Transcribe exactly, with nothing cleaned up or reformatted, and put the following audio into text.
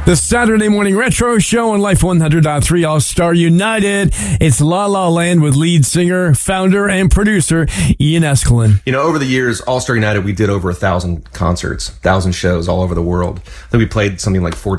The Saturday Morning Retro Show on Life one hundred point three All-Star United. It's La La Land with lead singer, founder, and producer Ian Eskelin. You know, over the years, All-Star United, we did over a thousand concerts, thousand shows all over the world. I think we played something like fourteen